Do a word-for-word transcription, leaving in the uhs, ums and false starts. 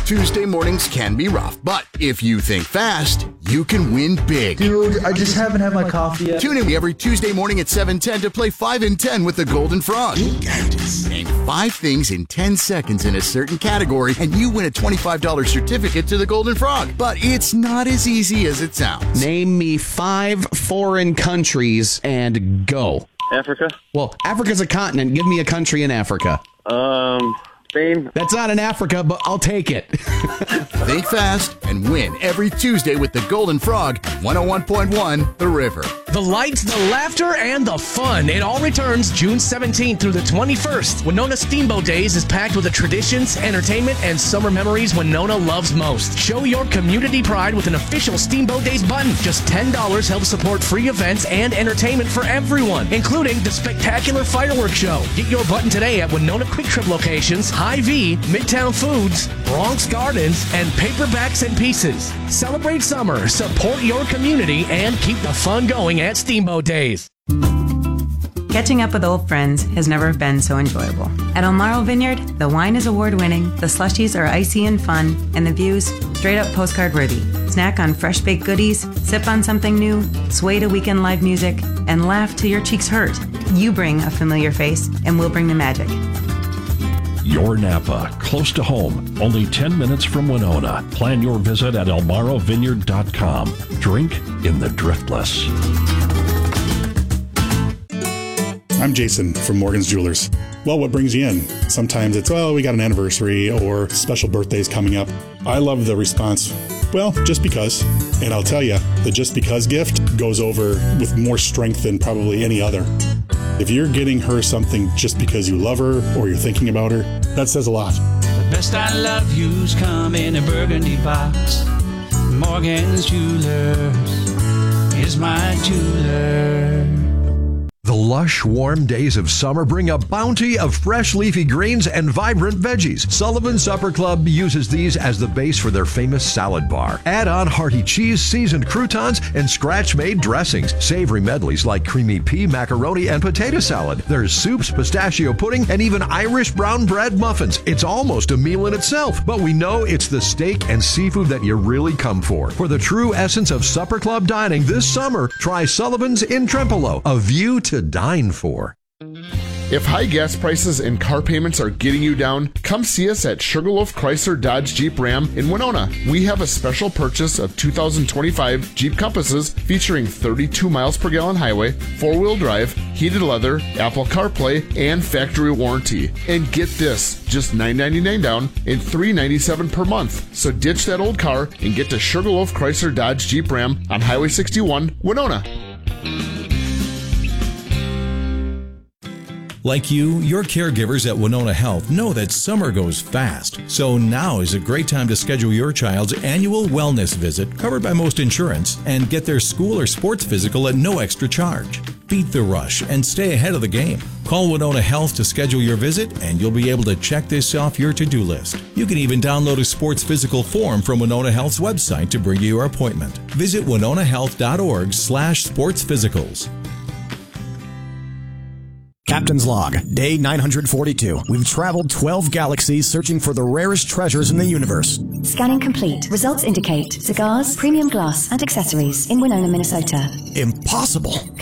Tuesday mornings can be rough, but if you think fast, you can win big. Dude, I just haven't had my coffee yet. Tune in every Tuesday morning at seven ten to play five in ten with the Golden Frog. You got this. Name five things in ten seconds in a certain category, and you win a twenty-five dollars certificate to the Golden Frog. But it's not as easy as it sounds. Name me five foreign countries and go. Africa. Well, Africa's a continent. Give me a country in Africa. Um, Spain. That's not in Africa, but I'll take it. Think fast and win every Tuesday with the Golden Frog, one oh one point one The River. The lights, the laughter, and the fun. It all returns June seventeenth through the twenty-first. Winona Steamboat Days is packed with the traditions, entertainment, and summer memories Winona loves most. Show your community pride with an official Steamboat Days button. Just ten dollars helps support free events and entertainment for everyone, including the spectacular fireworks show. Get your button today at Winona Quick Trip locations, Hy-Vee, Midtown Foods, Bronx Gardens, and Paperbacks and Pieces. Celebrate summer, support your community, and keep the fun going at Steamboat Days. Catching up with old friends has never been so enjoyable. At Elmaro Vineyard, the wine is award-winning, the slushies are icy and fun, and the views straight-up postcard-worthy. Snack on fresh-baked goodies, sip on something new, sway to weekend live music, and laugh till your cheeks hurt. You bring a familiar face, and we'll bring the magic. Your Napa, close to home, only ten minutes from Winona. Plan your visit at elmaro vineyard dot com. Drink in the Driftless. I'm Jason from Morgan's Jewelers. Well, what brings you in? Sometimes it's, well, we got an anniversary or special birthdays coming up. I love the response, well, just because. And I'll tell you, the just because gift goes over with more strength than probably any other. If you're getting her something just because you love her or you're thinking about her, that says a lot. The best I love you's come in a burgundy box. Morgan's Jewelers is my jeweler. The lush, warm days of summer bring a bounty of fresh leafy greens and vibrant veggies. Sullivan Supper Club uses these as the base for their famous salad bar. Add on hearty cheese, seasoned croutons, and scratch-made dressings. Savory medleys like creamy pea, macaroni, and potato salad. There's soups, pistachio pudding, and even Irish brown bread muffins. It's almost a meal in itself, but we know it's the steak and seafood that you really come for. For the true essence of Supper Club dining this summer, try Sullivan's in Trempealeau, a view to dine for. If high gas prices and car payments are getting you down, come see us at Sugarloaf Chrysler Dodge Jeep Ram in Winona. We have a special purchase of two thousand twenty-five Jeep Compasses featuring thirty-two miles per gallon highway, four-wheel drive, heated leather, Apple CarPlay, and factory warranty. And get this, just nine ninety-nine down and three ninety-seven per month. So ditch that old car and get to Sugarloaf Chrysler Dodge Jeep Ram on Highway sixty-one, Winona. Like you, your caregivers at Winona Health know that summer goes fast. So now is a great time to schedule your child's annual wellness visit, covered by most insurance, and get their school or sports physical at no extra charge. Beat the rush and stay ahead of the game. Call Winona Health to schedule your visit, and you'll be able to check this off your to-do list. You can even download a sports physical form from Winona Health's website to bring you your appointment. Visit winona health dot org slash sports physicals. Captain's Log, day nine hundred forty-two. We've traveled twelve galaxies searching for the rarest treasures in the universe. Scanning complete. Results indicate cigars, premium glass, and accessories in Winona, Minnesota. Impossible.